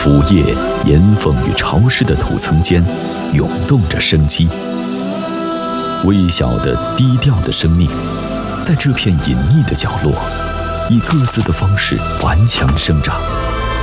腐叶岩缝与潮湿的土层间涌动着生机。微小的低调的生命，在这片隐秘的角落，以各自的方式顽强生长。